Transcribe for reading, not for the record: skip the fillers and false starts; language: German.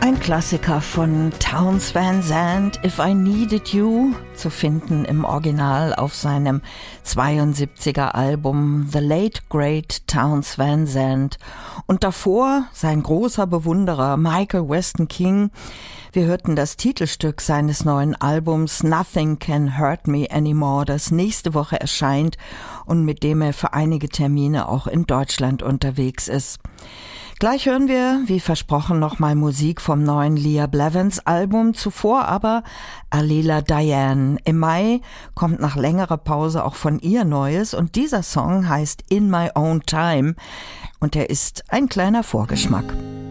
Ein Klassiker von Townes Van Zandt, If I Needed You, zu finden im Original auf seinem 72er Album The Late Great Townes Van Zandt. Und davor sein großer Bewunderer Michael Weston King. Wir hörten das Titelstück seines neuen Albums Nothing Can Hurt Me Anymore, das nächste Woche erscheint und mit dem er für einige Termine auch in Deutschland unterwegs ist. Gleich hören wir, wie versprochen, nochmal Musik vom neuen Leah Blevins Album. Zuvor aber Alila Diane. Im Mai kommt nach längerer Pause auch von ihr Neues und dieser Song heißt In My Own Time und er ist ein kleiner Vorgeschmack.